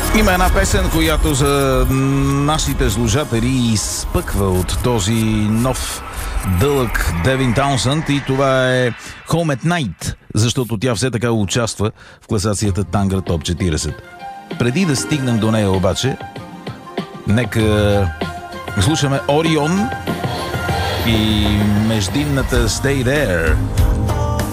Има една песен, която за нашите слушатели изпъква от този нов дълъг Девин Таунсънд и това е Home at Night, защото тя все така участва в класацията Tangra Top 40. Преди да стигнем до нея обаче, нека слушаме Орион и междинната Stay There.